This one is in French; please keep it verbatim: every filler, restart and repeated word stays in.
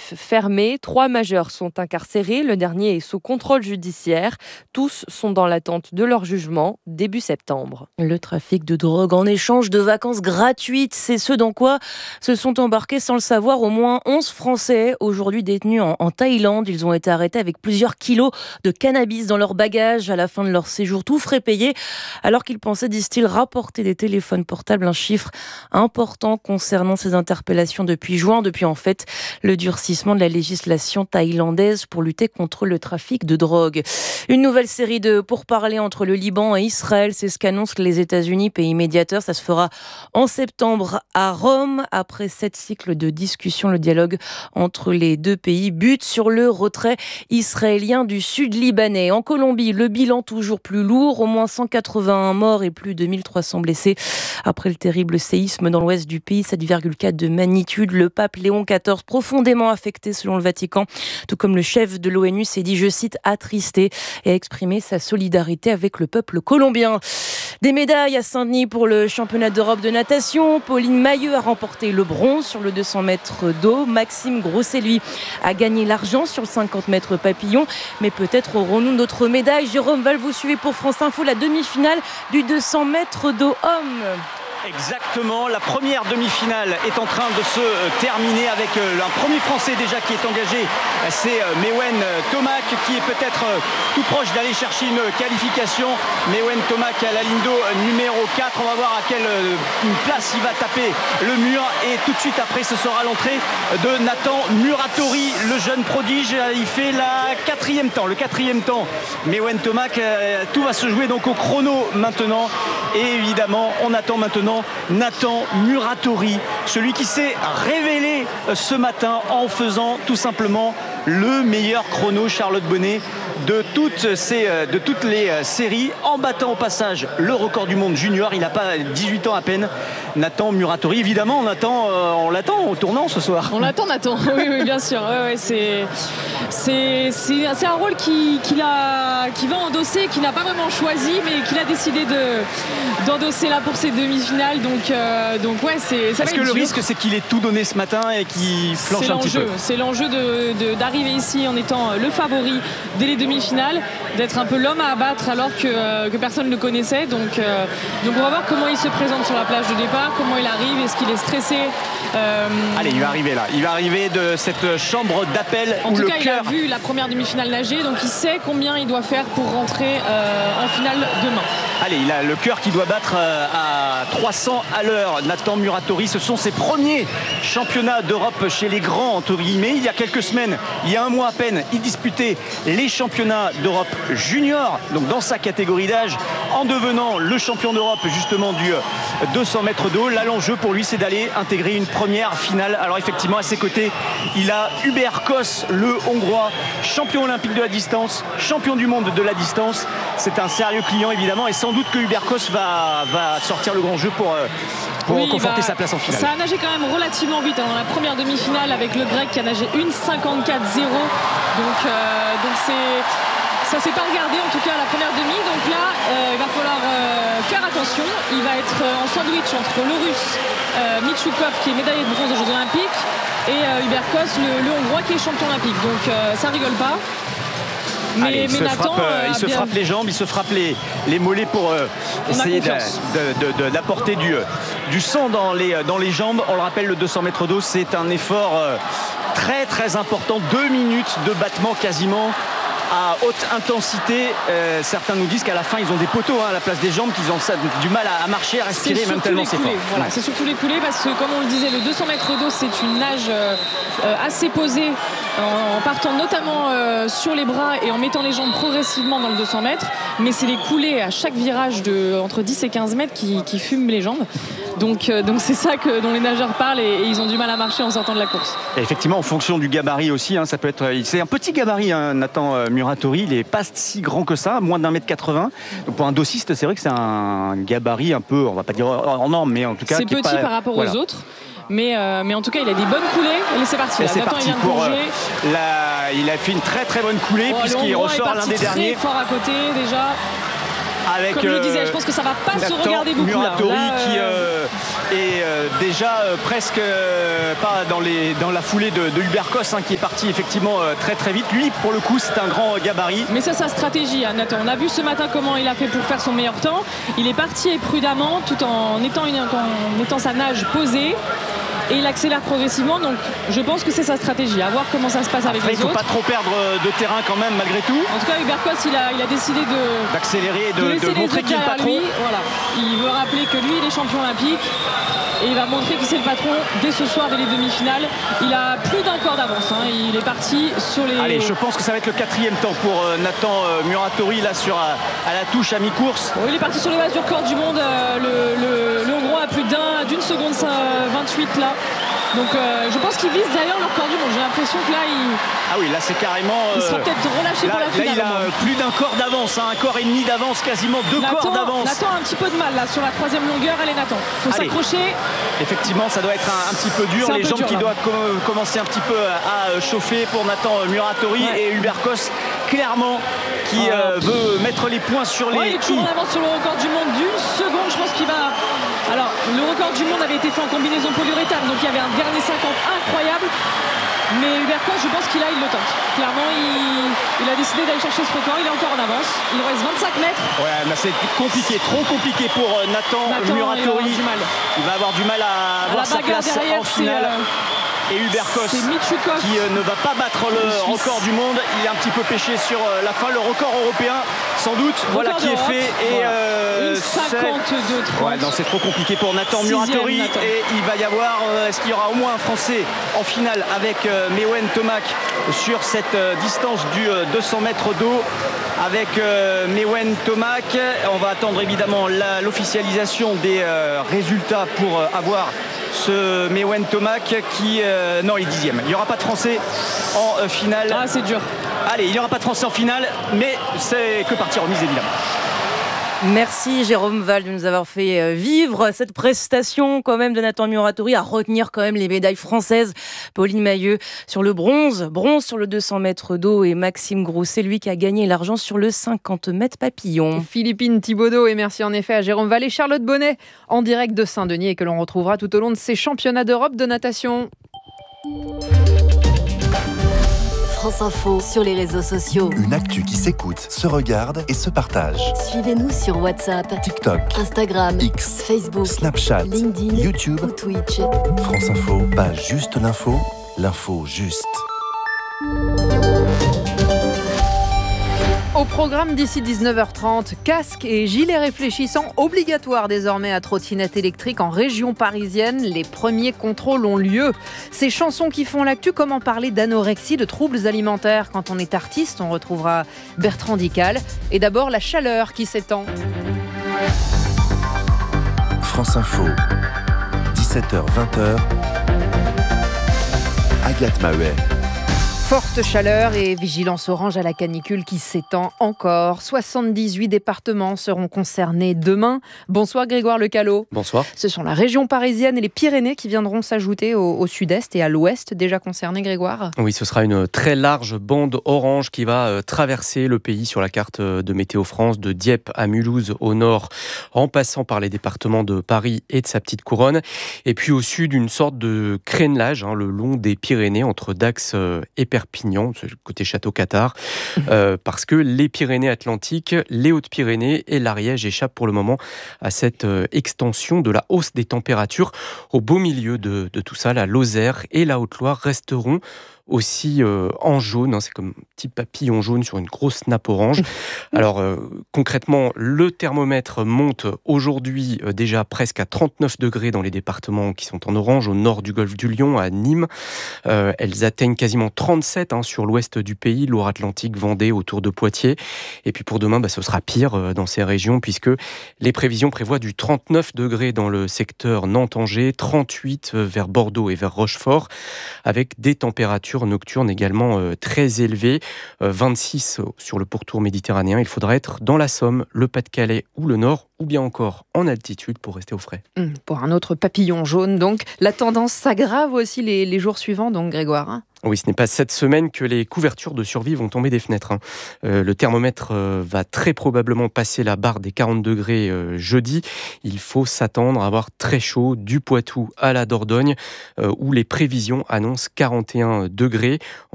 sportifs fermé. Trois majeurs sont incarcérés. Le dernier est sous contrôle judiciaire. Tous sont dans l'attente de leur jugement début septembre. Le trafic de drogue en échange de vacances gratuites, c'est ce dans quoi se sont embarqués sans le savoir au moins onze Français aujourd'hui détenus en, en Thaïlande. Ils ont été arrêtés avec plusieurs kilos de cannabis dans leur bagage à la fin de leur séjour, tout frais payé, alors qu'ils pensaient, disent-ils, rapporter des téléphones portables. Un chiffre important concernant ces interpellations depuis juin, depuis en fait le durcissement de la législation thaïlandaise pour lutter contre le trafic de drogue. Une nouvelle série de pourparlers entre le Liban et Israël, c'est ce qu'annoncent les États-Unis, pays médiateur. Ça se fera en septembre à Rome. Après sept cycles de discussions, le dialogue entre les deux pays bute sur le retrait israélien du sud libanais. En Colombie, le bilan toujours plus lourd, au moins cent quatre-vingt-un morts et plus de mille trois cents blessés après le terrible séisme dans l'ouest du pays, sept virgule quatre de magnitude. Le pape Léon quatorze, profondément affecté selon le Vatican, tout comme le chef de l'ONU, s'est dit, je cite, attristé et a exprimé sa solidarité avec le peuple colombien. Des médailles à Saint-Denis pour le championnat d'Europe de natation. Pauline Mahieu a remporté le bronze sur le deux cents mètres d'eau. Maxime Grousset, lui, a gagné l'argent sur le cinquante mètres papillon. Mais peut-être aurons-nous d'autres médailles. Jérôme Val, vous suivez pour France Info la demi-finale du deux cents mètres d'eau homme. Exactement, la première demi-finale est en train de se terminer avec un premier Français déjà qui est engagé, c'est Mewen Tomac qui est peut-être tout proche d'aller chercher une qualification. Mewen Tomac à la ligne d'eau numéro quatre, on va voir à quelle place il va taper le mur et tout de suite après ce sera l'entrée de Nathan Muratori, le jeune prodige. Il fait la quatrième temps, le quatrième temps. Mewen Tomac, tout va se jouer donc au chrono maintenant et évidemment on attend maintenant Nathan Muratori, celui qui s'est révélé ce matin en faisant tout simplement le meilleur chrono, Charlotte Bonnet, de toutes, ces, de toutes les séries, en battant au passage le record du monde junior. Il n'a pas dix-huit ans à peine, Nathan Muratori. Évidemment, on, attend, on l'attend au tournant ce soir. On l'attend, Nathan, oui, oui, bien sûr. Ouais, ouais, c'est, c'est, c'est, c'est un rôle qu'il, qu'il, a, qu'il va endosser, qu'il n'a pas vraiment choisi, mais qu'il a décidé de, d'endosser là pour ses demi-finales. Donc, euh, donc ouais, c'est, ça Est-ce va que être le dur. risque, c'est qu'il ait tout donné ce matin et qu'il flanche c'est un petit peu? C'est l'enjeu de, de, d'arriver ici en étant le favori dès les demi-finales, d'être un peu l'homme à abattre alors que, que personne ne le connaissait. Donc, euh, donc on va voir comment il se présente sur la plage de départ, comment il arrive, est-ce qu'il est stressé. euh... Allez, il va arriver là. Il va arriver de cette chambre d'appel en où tout le cas, cœur... il a vu la première demi-finale nager, donc il sait combien il doit faire pour rentrer euh, en finale demain. Allez, il a le cœur qui doit battre à trois cents à l'heure. Nathan Muratori, ce sont ses premiers championnats d'Europe chez les grands, entre guillemets. Il y a quelques semaines, il y a un mois à peine, il disputait les championnats d'Europe junior, donc dans sa catégorie d'âge, en devenant le champion d'Europe justement du deux cents mètres d'eau. Là, l'enjeu pour lui, c'est d'aller intégrer une première finale. Alors effectivement, à ses côtés, il a Hubert Kos, le Hongrois, champion olympique de la distance, champion du monde de la distance. C'est un sérieux client évidemment, et sans doute que Hubert Kos va, va sortir le grand jeu pour, pour oui, conforter va, sa place en finale. Ça a nagé quand même relativement vite hein, dans la première demi-finale avec le grec qui a nagé une cinquante-quatre zéro. Donc, euh, donc c'est, ça s'est pas regardé en tout cas à la première demi. Donc là, euh, il va falloir euh, faire attention. Il va être en sandwich entre le russe euh, Michoukov qui est médaillé de bronze aux Jeux Olympiques et euh, Hubert Kos, le, le hongrois qui est champion olympique. Donc euh, ça rigole pas. Mais, Allez, il, mais se, Nathan, frappe, euh, il se bien... frappe les jambes, il se frappe les, les mollets pour euh, essayer de, de, de, de, d'apporter du, du sang dans les, dans les jambes. On le rappelle, le deux cents mètres d'eau, c'est un effort euh, très très important. Deux minutes de battement quasiment à haute intensité. Euh, certains nous disent qu'à la fin, ils ont des poteaux hein, à la place des jambes, qu'ils ont ça, du mal à, à marcher, à respirer, même tellement c'est fort. Voilà, ouais. C'est surtout les coulées parce que, comme on le disait, le deux cents mètres d'eau, c'est une nage euh, assez posée en, en partant notamment euh, sur les bras et en mettant les jambes progressivement dans le deux cents mètres. Mais c'est les coulées à chaque virage de entre dix et quinze mètres qui, qui fument les jambes. Donc, euh, donc c'est ça que, dont les nageurs parlent et, et ils ont du mal à marcher en sortant de la course. Et effectivement, en fonction du gabarit aussi, hein, ça peut être. C'est un petit gabarit, hein, Nathan Muratori. Il n'est pas si grand que ça, moins d'un mètre quatre-vingts. Donc pour un dossiste, c'est vrai que c'est un gabarit un peu, on va pas dire en norme, mais en tout cas. C'est petit pas, par rapport voilà. aux autres. Mais, euh, mais en tout cas, il a des bonnes coulées. Et c'est parti. Et là. c'est Nathan, parti il vient de pour plonger. euh, la... Il a fait une très très bonne coulée Oh, puisqu'il ressort l'un des très derniers. Fort à côté déjà. Avec, Comme je le disais, euh, je pense que ça va pas Nathan se regarder beaucoup. Muratori là. Là, qui, euh, et euh, déjà euh, presque euh, pas dans, les, dans la foulée de, de Hubert Kos hein, qui est parti effectivement euh, très très vite. Lui pour le coup c'est un grand gabarit. Mais c'est sa stratégie hein, Nathan. On a vu ce matin comment il a fait pour faire son meilleur temps. Il est parti prudemment tout en étant, une, en étant sa nage posée. Et il accélère progressivement, donc je pense que c'est sa stratégie. À voir comment ça se passe avec Après, les autres. Il ne faut autres. pas trop perdre de terrain quand même malgré tout. En tout cas, Hubert Kos, il a, il a décidé de d'accélérer et de, de, de, de montrer qu'il est le patron. Lui. Voilà. Il veut rappeler que lui, il est champion olympique. Et il va montrer qu'il c'est le patron dès ce soir, dès les demi-finales. Il a plus d'un corps d'avance. Hein. Il est parti sur les... Allez, je pense que ça va être le quatrième temps pour euh, Nathan euh, Muratori, là, sur, à, à la touche, à mi-course. Oh, il est parti sur les bases du record du monde. Euh, le, le, le Hongrois a plus d'un, d'une seconde vingt-huit, là. Donc euh, je pense qu'il vise d'ailleurs le record du monde. J'ai l'impression que là, il... Ah oui, là, c'est carrément... Euh, il sera peut-être relâché là, pour la finale. Là, il a euh, plus d'un corps d'avance, hein, un corps et demi d'avance, quasiment deux Nathan, corps d'avance. Nathan a un petit peu de mal, là, sur la troisième longueur. Allez, Nathan, il faut Allez. s'accrocher. Effectivement, ça doit être un, un petit peu dur. Les jambes dur, qui là. doivent com- commencer un petit peu à chauffer pour Nathan Muratori ouais. et Hubert Kos, clairement, qui euh, veut mettre les points sur les... Ouais, il est toujours en avance sur le record du monde d'une seconde. Je pense qu'il va... Alors, le record du monde avait été fait en combinaison polyuréthane, donc il y avait un dernier cinquante incroyable. Mais Hubert Kos, je pense qu'il a, il le tente. Clairement, il, il a décidé d'aller chercher ce record. Il est encore en avance. Il reste vingt-cinq mètres. Ouais, mais c'est compliqué, trop compliqué pour Nathan, Nathan Muratori. Il, il va avoir du mal à, à avoir sa place derrière, en finale. Euh... Et Hubert Kos qui euh, ne va pas battre le record du monde. Il est un petit peu pêché sur euh, la fin. Le record européen, sans doute, record voilà qui est fait. Et voilà. euh, cinquante-deux trente. Ouais, non, c'est trop compliqué pour Nathan Muratori. Nathan. Et il va y avoir, euh, est-ce qu'il y aura au moins un Français en finale avec euh, Mewen Tomac sur cette euh, distance du euh, deux cents mètres d'eau avec euh, Mewen Tomac. On va attendre évidemment la, l'officialisation des euh, résultats pour euh, avoir ce Mewen Tomac qui euh, non il est dixième. Il n'y aura pas de Français en euh, finale. Ah c'est dur. Allez, il n'y aura pas de Français en finale, mais c'est que partie remise évidemment. Merci Jérôme Val de nous avoir fait vivre cette prestation quand même de Nathan Muratori, à retenir quand même les médailles françaises. Pauline Mailleux sur le bronze, bronze sur le deux cents mètres d'eau et Maxime Grousset, lui qui a gagné l'argent sur le cinquante mètres papillon. Philippine Thibaudeau, et merci en effet à Jérôme Val et Charlotte Bonnet en direct de Saint-Denis et que l'on retrouvera tout au long de ces championnats d'Europe de natation. France Info sur les réseaux sociaux. Une actu qui s'écoute, se regarde et se partage. Suivez-nous sur WhatsApp, TikTok, Instagram, X, Facebook, Snapchat, LinkedIn, YouTube ou Twitch. France Info, pas juste l'info, l'info juste. Au programme d'ici dix-neuf heures trente, casque et gilet réfléchissant obligatoires désormais à trottinette électrique en région parisienne. Les premiers contrôles ont lieu. Ces chansons qui font l'actu, comment parler d'anorexie, de troubles alimentaires quand on est artiste? On retrouvera Bertrand Dical. Et d'abord la chaleur qui s'étend. France Info, dix-sept heures vingt. Agathe Mahouet. Forte chaleur et vigilance orange à la canicule qui s'étend encore. soixante-dix-huit départements seront concernés demain. Bonsoir Grégoire Lecalot. Bonsoir. Ce sont la région parisienne et les Pyrénées qui viendront s'ajouter au, au sud-est et à l'ouest, déjà concernés, Grégoire. Oui, ce sera une très large bande orange qui va euh, traverser le pays sur la carte de Météo France, de Dieppe à Mulhouse au nord, en passant par les départements de Paris et de sa petite couronne. Et puis au sud, une sorte de crénelage hein, le long des Pyrénées, entre Dax euh, et Perpignan, côté Château-Cathard, euh, parce que les Pyrénées-Atlantiques, les Hautes-Pyrénées et l'Ariège échappent pour le moment à cette euh, extension de la hausse des températures. Au beau milieu de, de tout ça, la Lozère et la Haute-Loire resteront aussi euh, en jaune, hein, c'est comme un petit papillon jaune sur une grosse nappe orange. Alors euh, concrètement, le thermomètre monte aujourd'hui euh, déjà presque à trente-neuf degrés dans les départements qui sont en orange, au nord du golfe du Lion, à Nîmes. Euh, elles atteignent quasiment trente-sept hein, sur l'ouest du pays, Loire-Atlantique, Vendée, autour de Poitiers. Et puis pour demain, bah, ce sera pire euh, dans ces régions, puisque les prévisions prévoient du trente-neuf degrés dans le secteur Nantes-Angers, trente-huit vers Bordeaux et vers Rochefort, avec des températures nocturnes également euh, très élevées, euh, vingt-six sur le pourtour méditerranéen. Il faudra être dans la Somme, le Pas-de-Calais ou le Nord, ou bien encore en altitude pour rester au frais. Mmh, pour un autre papillon jaune, donc. La tendance s'aggrave aussi les, les jours suivants, donc Grégoire. Hein. Oui, ce n'est pas cette semaine que les couvertures de survie vont tomber des fenêtres. Hein. Euh, le thermomètre euh, va très probablement passer la barre des quarante degrés euh, jeudi. Il faut s'attendre à avoir très chaud du Poitou à la Dordogne, euh, où les prévisions annoncent quarante et un degrés.